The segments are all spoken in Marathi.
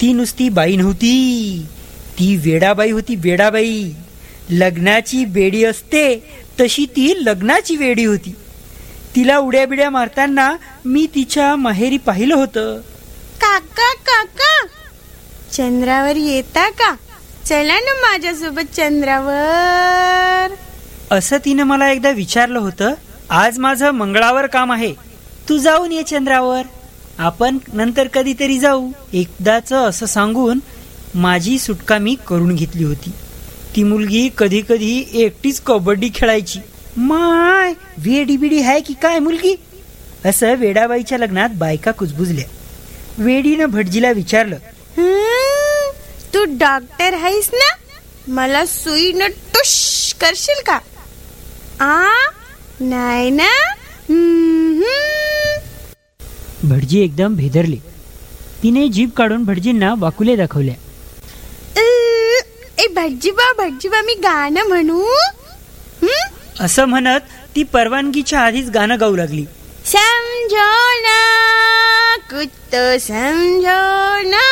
ती नुसती बाई नव्हती, ती वेडाबाई होती. वेडाबाई, लग्नाची बेडी असते तशी ती लग्नाची वेडी होती. तिला उड्या बिड्या मारताना मी तिच्या माहेरी पाहिलं होतं. काका काका, चंद्रावर येता का? चला ना माझ्यासोबत चंद्रावर. असं तिनं मला एकदा विचारलं होतं. आज माझं मंगळावर काम आहे, तू जाऊन ये चंद्रावर, आपण नंतर कधीतरी जाऊ. एकदाच असं सांगून माझी सुटका मी करून घेतली होती. ती मुलगी कधी कधी एकटीच कबड्डी खेळायची. माय, वेडी बिडी आहे की काय मुलगी, असं वेडाबाईच्या लग्नात बायका कुजबुजल्या. वेडीनं भटजीला विचारलं, तू डॉक्टर आहेस ना, मला सुईनं टुश करशील का? नाही ना. भटजी एकदम भेदरले. तिने जीभ काढून भटजींना वाकुले दाखवल्या. भटजीबा मी गाणं म्हणू? असं म्हणत ती परवानगीच्या आधीच गाणं गाऊ लागली. समझो ना कुछ तो समझो ना.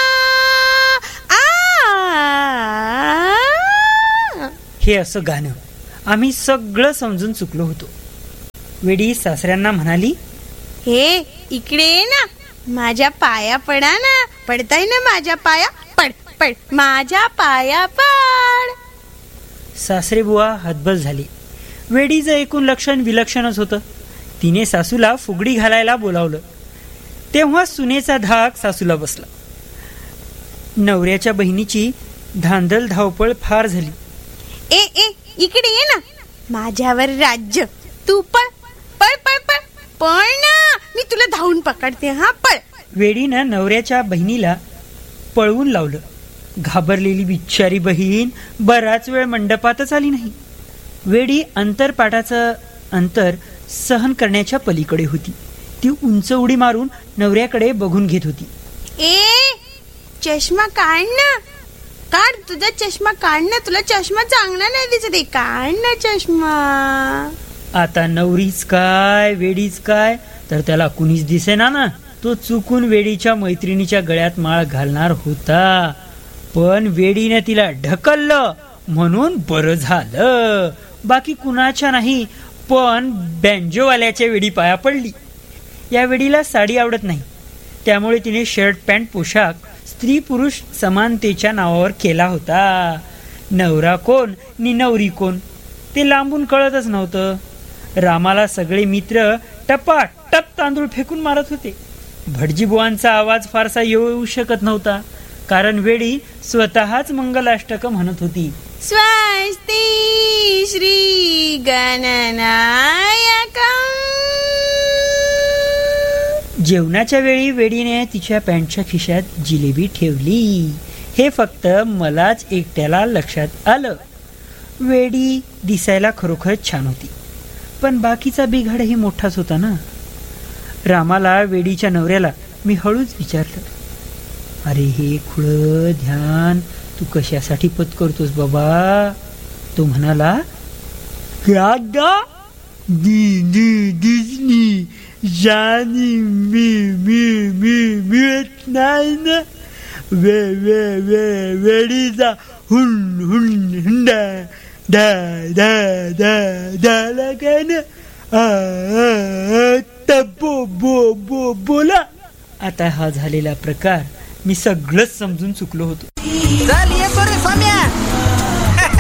हे असं गाणं आम्ही सगळं समजून चुकलो होतो. वेडी सासऱ्यांना म्हणाली, हे इकडे ये ना, माझ्या पाया पडा ना. पडताय ना माझ्या पाया? पड पड माझ्या पाया पड. सासरे बुवा हतबल झाले. वेडीचं एकूण लक्षण विलक्षणच होतं. तिने सासूला फुगडी घालायला बोलावलं. तेव्हा सुनेचा धाक सासूला बसला. नवऱ्याच्या बहिणीची धांदल धावपळ फार झाली. ए इकडे ये ना, माझ्यावर राज्य. तू पळ पळ पळ पळ पळ ना, मी तुला धावून पकडते. हा पळ. वेडीनं नवऱ्याच्या बहिणीला पळवून लावलं. घाबरलेली बिचारी बहीण बराच वेळ मंडपातच आली नाही. वेडी अंतरपाटाचं अंतर सहन करण्याच्या पलीकडे होती. ती उंच उडी मारून नवऱ्याकडे बघून घेत होती. चष्मा काढ ना, काढ तुझा चष्मा काढ ना, तुला चष्मा चांगला नाही दिसत आहे, काढ ना चष्मा. आता नवरीच काय वेडीच काय, तर त्याला कुणीच दिसेना ना. तो चुकून वेडीच्या मैत्रिणीच्या गळ्यात माळ घालणार होता, पण वेडीने तिला ढकललं म्हणून बरं झालं. बाकी कुणाच्या नाही, पण बँजोवाल्याच्या वेडी पाया पडली. या वेडीला साडी आवडत नाही, त्यामुळे तिने शर्ट पॅन्ट पोशाख स्त्री पुरुष समानतेच्या नावावर केला होता. नवरा कोण नि नवरी कोण ते लांबून कळतच नव्हतं. रामाला सगळे मित्र टपाटप तांदूळ फेकून मारत होते. भटजीबुवांचा आवाज फारसा येऊ शकत नव्हता, कारण वेडी स्वतःच मंगलाष्टक म्हणत होती. स्वस्ति श्री गणनायकम्. जेवणाच्या वेळी वेडीने तिच्या पॅन्टच्या खिशात जिलेबी ठेवली. हे फक्त मलाच एकट्याला लक्षात आलं. वेडी दिसायला खरोखरच छान होती, पण बाकीचा बिघाडही मोठाच होता ना. रामाला, वेडीच्या नवऱ्याला, मी हळूच विचारलं, अरे हे खुळं ध्यान तू कशासाठी पत्करतोस बाबा? तो म्हणाला, दिसनी जानी मिळत नाही ना. वेडीचा हुंडा झाला काय ना. बोला. आता हा झालेला प्रकार मी सगळंच समजून चुकलो होतो.